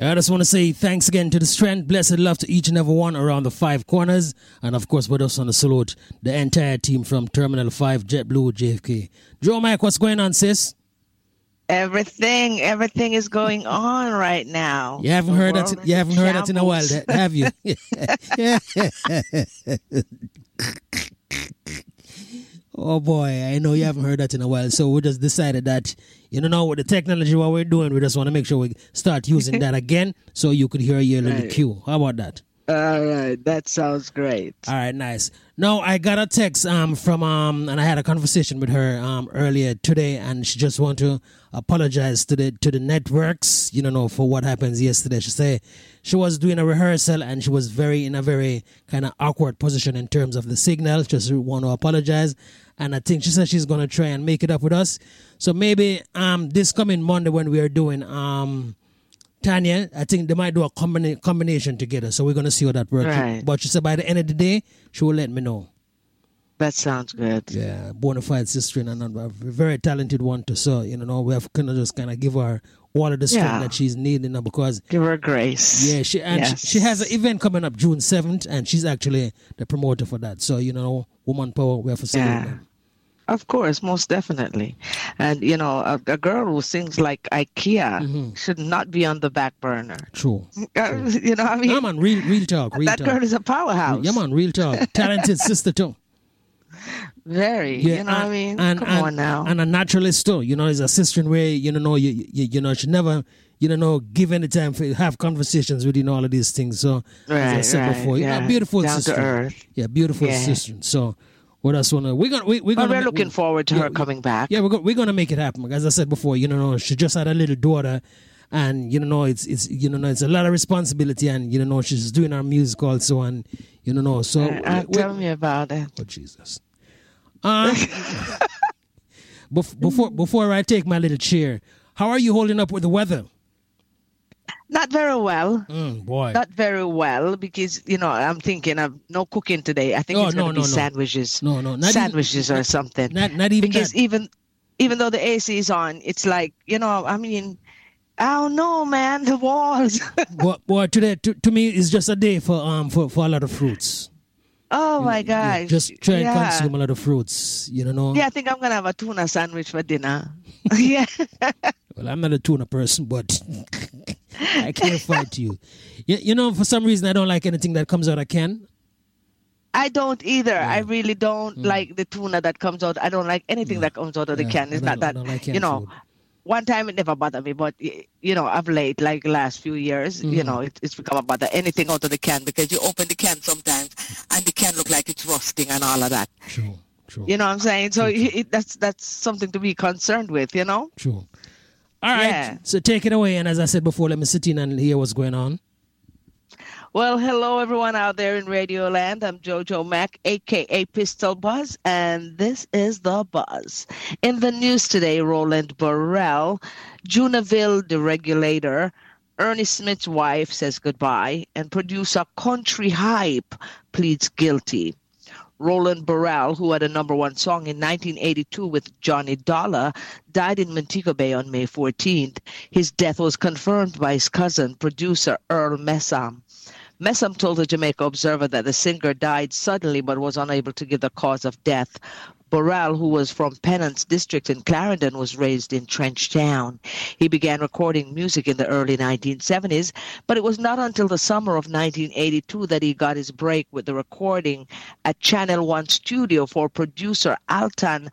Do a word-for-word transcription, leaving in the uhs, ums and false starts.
I just want to say thanks again to the strength, blessed love to each and every one around the five corners, and of course with us on the salute, the entire team from Terminal five, JetBlue, J F K. Joe Mike, what's going on, sis? Everything, everything is going on right now. You haven't the heard that. You haven't heard that in a while, have you? Oh boy, I know you haven't heard that in a while. So we just decided that, you know, with the technology what we're doing, we just want to make sure we start using that again, so you could hear your little right. cue. How about that? All right, that sounds great. All right, nice. Now, I got a text um from um and I had a conversation with her um earlier today, and she just want to apologize to the to the networks, you know, for what happens yesterday. She said she was doing a rehearsal and she was very in a very kind of awkward position in terms of the signal. Just want to apologize, and I think she said she's gonna try and make it up with us. So maybe um this coming Monday when we are doing um. Tanya, I think they might do a combina- combination together, so we're going to see how that works. Right. But she said by the end of the day, she will let me know. That sounds good. Yeah, bona fide sister and a very talented one too. So, you know, we have to just kind of give her all of the strength Yeah. that she's needing now, because... Give her grace. Yeah, she and yes. she, she has an event coming up June seventh, and she's actually the promoter for that. So, you know, woman power, we have to salute Yeah. them. Of course, most definitely. And, you know, a, a girl who sings like IKEA Mm-hmm. should not be on the back burner. True. True. You know what I mean? Yeah, man, real, real talk, real that talk. girl is a powerhouse. Yeah, man, real talk. Talented sister too. Very. Yeah, you know and, what I mean? And, Come and, on now. And a naturalist too. You know, is a sister in way, you know, you, you, you know, she never, you know, give any time for have conversations with, you know, all of these things. So, right, as I said right, before, yeah. you know, beautiful Down sister. to earth. Yeah, beautiful Yeah. sister. So, what else wanna we're gonna we, we're Well, gonna we're looking forward to yeah, her coming back. Yeah, we're go, we're gonna make it happen. As I said before, you know, she just had a little daughter, and you know, it's it's you know, it's a lot of responsibility, and you know, she's doing her music also, and you know, so Uh, uh, we- tell me about it. Oh Jesus. Um, bef- before before I take my little chair, how are you holding up with the weather? Not very well. Mm, boy. Not very well, because, you know, I'm thinking of no cooking today. I think Oh, it's no, going to no, be no. sandwiches. No, no, not sandwiches even, or something. Not not even because that. even even though the A C is on, it's like, you know, I mean, I don't know, man, the walls. boy, boy, today to, to me it's just a day for um for, for a lot of fruits. Oh, my Yeah, gosh. just try and yeah. consume a lot of fruits, you know. Yeah, I think I'm going to have a tuna sandwich for dinner. yeah. Well, I'm not a tuna person, but I can't fight you. you. You know, for some reason, I don't like anything that comes out of can. I don't either. Yeah. I really don't Mm. like the tuna that comes out. I don't like anything Yeah. that comes out of the Yeah, can. It's I not don't- that, I don't like you canned know, food. one time it never bothered me, but, y- you know, of late, like the last few years, you Mhm. know, it, it's become a bother. Anything out of the can, because you open the can sometimes and the can look like it's rusting and all of that. True, true, You know what I'm saying? So it, it, that's that's something to be concerned with, you know? true. All right, Yeah. so take it away. And as I said before, let me sit in and hear what's going on. Well, hello, everyone out there in Radio Land. I'm JoJo Mack, a k a. Pistol Buzz, and this is The Buzz. In the news today, Roland Burrell, Junaville, the regulator, Ernie Smith's wife says goodbye, and producer Country Hype pleads guilty. Roland Burrell, who had a number one song in nineteen eighty-two with Johnny Dollar, died in Montego Bay on May fourteenth. His death was confirmed by his cousin, producer Earl Messam. Messam told the Jamaica Observer that the singer died suddenly but was unable to give the cause of death. Burrell, who was from Pennance District in Clarendon, was raised in Trench Town. He began recording music in the early nineteen seventies, but it was not until the summer of nineteen eighty-two that he got his break with the recording at Channel One studio for producer Alton